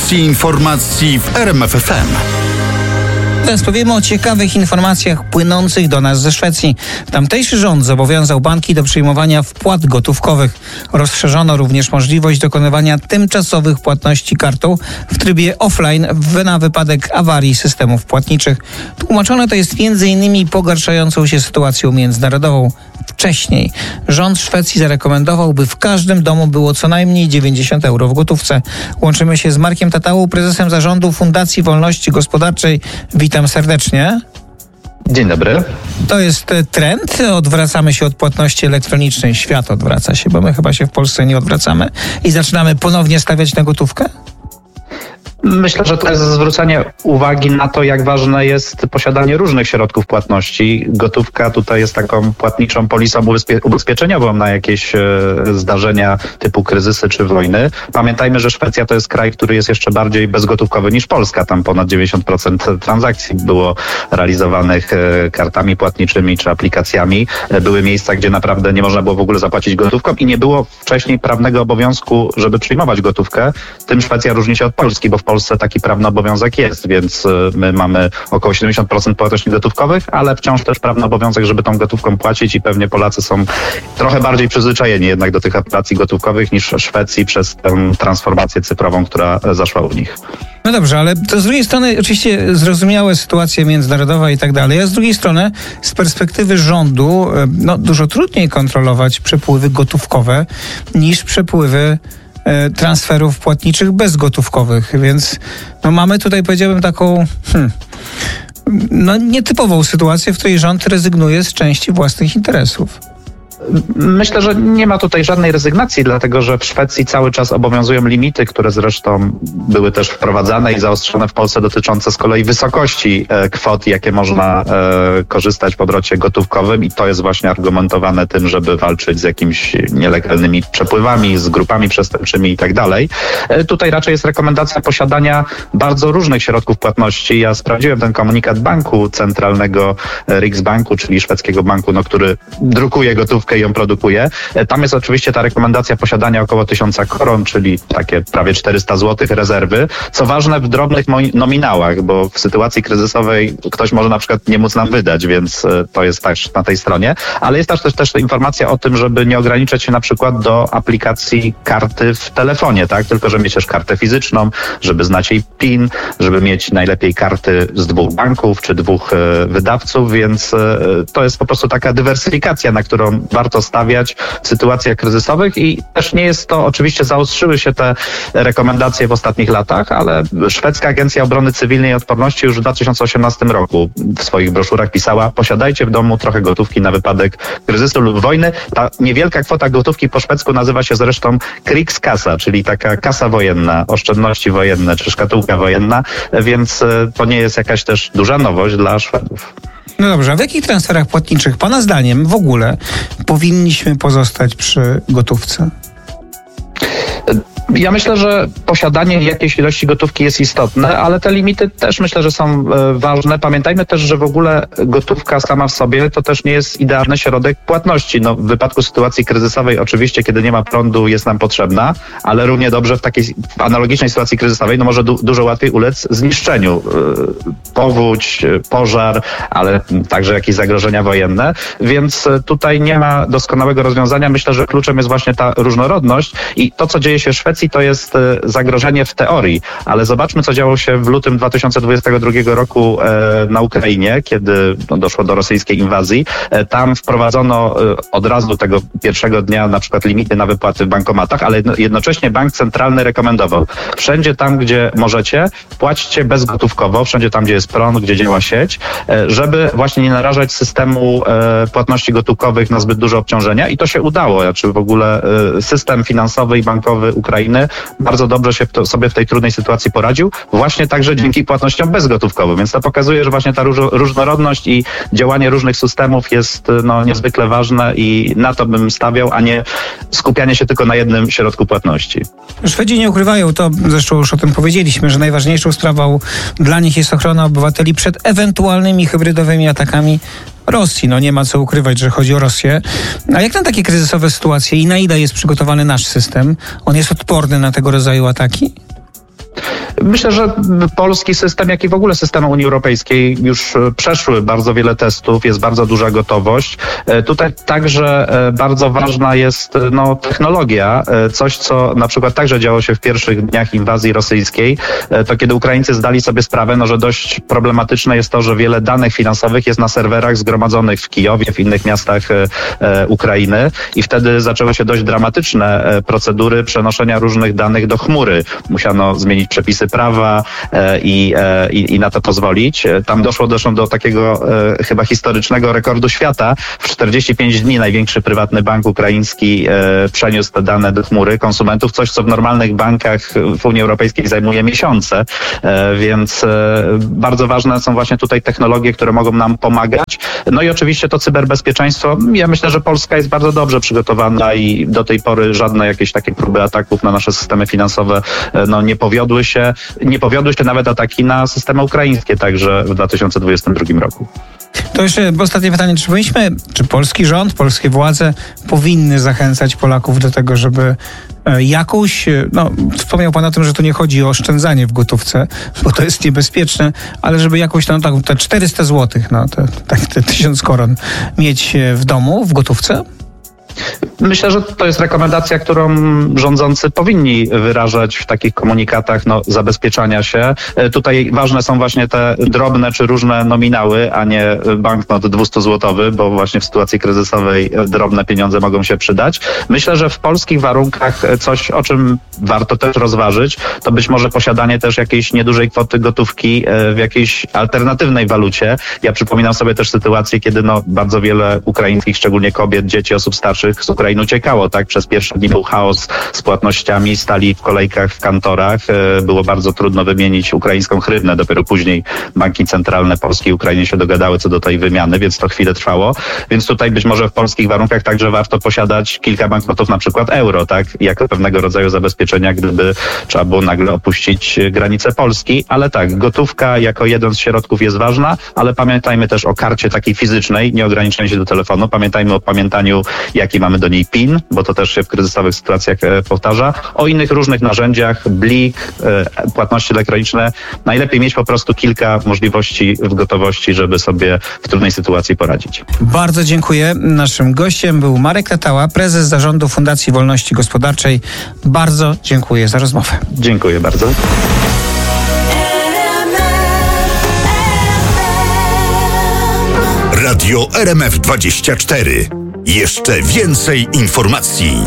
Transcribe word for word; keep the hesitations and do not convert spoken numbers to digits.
Porcji informacji w R M F F M. Teraz powiemy o ciekawych informacjach płynących do nas ze Szwecji. Tamtejszy rząd zobowiązał banki do przyjmowania wpłat gotówkowych. Rozszerzono również możliwość dokonywania tymczasowych płatności kartą w trybie offline na wypadek awarii systemów płatniczych. Tłumaczone to jest między innymi pogarszającą się sytuacją międzynarodową. Wcześniej rząd Szwecji zarekomendował, by w każdym domu było co najmniej dziewięćdziesiąt euro w gotówce. Łączymy się z Markiem Tatałą, prezesem zarządu Fundacji Wolności Gospodarczej. Witam serdecznie. Dzień dobry. To jest trend. Odwracamy się od płatności elektronicznej. Świat odwraca się, bo my chyba się w Polsce nie odwracamy i zaczynamy ponownie stawiać na gotówkę? Myślę, że to jest zwrócenie uwagi na to, jak ważne jest posiadanie różnych środków płatności. Gotówka tutaj jest taką płatniczą polisą ubezpie- ubezpieczeniową na jakieś e, zdarzenia typu kryzysy czy wojny. Pamiętajmy, że Szwecja to jest kraj, który jest jeszcze bardziej bezgotówkowy niż Polska. Tam ponad dziewięćdziesiąt procent transakcji było realizowanych e, kartami płatniczymi czy aplikacjami. E, były miejsca, gdzie naprawdę nie można było w ogóle zapłacić gotówką i nie było wcześniej prawnego obowiązku, żeby przyjmować gotówkę. Tym Szwecja różni się od Polski, bo w Polsce taki prawny obowiązek jest, więc my mamy około siedemdziesiąt procent płatności gotówkowych, ale wciąż też prawny obowiązek, żeby tą gotówką płacić i pewnie Polacy są trochę bardziej przyzwyczajeni jednak do tych operacji gotówkowych niż Szwecji przez tę transformację cyfrową, która zaszła u nich. No dobrze, ale to z drugiej strony oczywiście zrozumiałe sytuacja międzynarodowa i tak dalej, a z drugiej strony z perspektywy rządu no, dużo trudniej kontrolować przepływy gotówkowe niż przepływy transferów płatniczych bezgotówkowych, więc no mamy tutaj, powiedziałbym, taką hmm, no nietypową sytuację, w której rząd rezygnuje z części własnych interesów. Myślę, że nie ma tutaj żadnej rezygnacji, dlatego że w Szwecji cały czas obowiązują limity, które zresztą były też wprowadzane i zaostrzone w Polsce, dotyczące z kolei wysokości e, kwot, jakie można e, korzystać w obrocie gotówkowym, i to jest właśnie argumentowane tym, żeby walczyć z jakimiś nielegalnymi przepływami, z grupami przestępczymi i tak dalej. E, tutaj raczej jest rekomendacja posiadania bardzo różnych środków płatności. Ja sprawdziłem ten komunikat banku centralnego, e, Riksbanku, czyli szwedzkiego banku, no, który drukuje gotówkę i ją produkuje. Tam jest oczywiście ta rekomendacja posiadania około tysiąca koron, czyli takie prawie czterysta złotych rezerwy. Co ważne, w drobnych nominałach, bo w sytuacji kryzysowej ktoś może na przykład nie móc nam wydać, więc to jest też na tej stronie. Ale jest też, też, też informacja o tym, żeby nie ograniczać się na przykład do aplikacji karty w telefonie, tak? Tylko, że mieć też kartę fizyczną, żeby znać jej PIN, żeby mieć najlepiej karty z dwóch banków czy dwóch e, wydawców, więc e, to jest po prostu taka dywersyfikacja, na którą warto stawiać w sytuacjach kryzysowych, i też nie jest to, oczywiście zaostrzyły się te rekomendacje w ostatnich latach, ale Szwedzka Agencja Obrony Cywilnej i Odporności już w dwa tysiące osiemnastym roku w swoich broszurach pisała: posiadajcie w domu trochę gotówki na wypadek kryzysu lub wojny. Ta niewielka kwota gotówki po szwedzku nazywa się zresztą Krigskassa, czyli taka kasa wojenna, oszczędności wojenne czy szkatułka wojenna, więc to nie jest jakaś też duża nowość dla Szwedów. No dobrze, a w jakich transferach płatniczych Pana zdaniem w ogóle powinniśmy pozostać przy gotówce? Ja myślę, że posiadanie jakiejś ilości gotówki jest istotne, ale te limity też myślę, że są ważne. Pamiętajmy też, że w ogóle gotówka sama w sobie to też nie jest idealny środek płatności. No, w wypadku sytuacji kryzysowej oczywiście, kiedy nie ma prądu, jest nam potrzebna, ale równie dobrze w takiej w analogicznej sytuacji kryzysowej no może du- dużo łatwiej ulec zniszczeniu. Powódź, pożar, ale także jakieś zagrożenia wojenne, więc tutaj nie ma doskonałego rozwiązania. Myślę, że kluczem jest właśnie ta różnorodność i to, co dzieje się w Szwecji, to jest zagrożenie w teorii, ale zobaczmy, co działo się w lutym dwa tysiące dwudziestego drugiego roku na Ukrainie, kiedy no, doszło do rosyjskiej inwazji. Tam wprowadzono od razu tego pierwszego dnia na przykład limity na wypłaty w bankomatach, ale jednocześnie bank centralny rekomendował: wszędzie tam, gdzie możecie, płaćcie bezgotówkowo, wszędzie tam, gdzie jest prąd, gdzie działa sieć, żeby właśnie nie narażać systemu płatności gotówkowych na zbyt duże obciążenia, i to się udało. Znaczy w ogóle system finansowy i bankowy Ukrainy bardzo dobrze się to, sobie w tej trudnej sytuacji poradził, właśnie także dzięki płatnościom bezgotówkowym, więc to pokazuje, że właśnie ta róż, różnorodność i działanie różnych systemów jest no, niezwykle ważne i na to bym stawiał, a nie skupianie się tylko na jednym środku płatności. Szwedzi nie ukrywają, to zresztą już o tym powiedzieliśmy, że najważniejszą sprawą dla nich jest ochrona obywateli przed ewentualnymi hybrydowymi atakami Rosji. No nie ma co ukrywać, że chodzi o Rosję. A jak na takie kryzysowe sytuacje i na ile jest przygotowany nasz system? On jest odporny na tego rodzaju ataki? Myślę, że polski system, jak i w ogóle systemy Unii Europejskiej już przeszły bardzo wiele testów, jest bardzo duża gotowość. Tutaj także bardzo ważna jest no, technologia, coś co na przykład także działo się w pierwszych dniach inwazji rosyjskiej, to kiedy Ukraińcy zdali sobie sprawę, no, że dość problematyczne jest to, że wiele danych finansowych jest na serwerach zgromadzonych w Kijowie, w innych miastach e, Ukrainy i wtedy zaczęły się dość dramatyczne e, procedury przenoszenia różnych danych do chmury. Musiano zmienić przepisy prawa e, i, e, i na to pozwolić. Tam doszło zresztą do takiego e, chyba historycznego rekordu świata. W czterdzieści pięć dni największy prywatny bank ukraiński e, przeniósł te dane do chmury konsumentów, coś co w normalnych bankach w Unii Europejskiej zajmuje miesiące, e, więc e, bardzo ważne są właśnie tutaj technologie, które mogą nam pomagać. No i oczywiście to cyberbezpieczeństwo. Ja myślę, że Polska jest bardzo dobrze przygotowana i do tej pory żadne jakieś takie próby ataków na nasze systemy finansowe e, no, nie powiodły się. Nie powiodły się nawet ataki na systemy ukraińskie także w dwa tysiące dwudziestym drugim roku. To jeszcze ostatnie pytanie, czy powinniśmy, czy polski rząd, polskie władze powinny zachęcać Polaków do tego, żeby jakąś, no wspomniał Pan o tym, że tu nie chodzi o oszczędzanie w gotówce, bo to jest niebezpieczne, ale żeby jakąś, no tak, te czterysta złotych, no te, te, te tysiąc koron mieć w domu, w gotówce? Myślę, że to jest rekomendacja, którą rządzący powinni wyrażać w takich komunikatach no, zabezpieczania się. Tutaj ważne są właśnie te drobne czy różne nominały, a nie banknot dwustozłotowy, bo właśnie w sytuacji kryzysowej drobne pieniądze mogą się przydać. Myślę, że w polskich warunkach coś, o czym warto też rozważyć, to być może posiadanie też jakiejś niedużej kwoty gotówki w jakiejś alternatywnej walucie. Ja przypominam sobie też sytuację, kiedy no, bardzo wiele ukraińskich, szczególnie kobiet, dzieci, osób starszych z Ukrainy uciekało, tak? Przez pierwsze dni był chaos z płatnościami, stali w kolejkach w kantorach. Było bardzo trudno wymienić ukraińską hrywnę. Dopiero później banki centralne Polski i Ukrainy się dogadały co do tej wymiany, więc to chwilę trwało. Więc tutaj być może w polskich warunkach także warto posiadać kilka banknotów, na przykład euro, tak? Jako pewnego rodzaju zabezpieczenia, gdyby trzeba było nagle opuścić granice Polski. Ale tak, gotówka jako jeden z środków jest ważna, ale pamiętajmy też o karcie takiej fizycznej, nie ograniczajmy się do telefonu. Pamiętajmy o pamiętaniu, jaki mamy do niej PIN, bo to też się w kryzysowych sytuacjach e, powtarza. O innych różnych narzędziach, blik, e, płatności elektroniczne. Najlepiej mieć po prostu kilka możliwości w gotowości, żeby sobie w trudnej sytuacji poradzić. Bardzo dziękuję. Naszym gościem był Marek Tatała, prezes zarządu Fundacji Wolności Gospodarczej. Bardzo dziękuję za rozmowę. Dziękuję bardzo. Radio R M F dwadzieścia cztery. Jeszcze więcej informacji.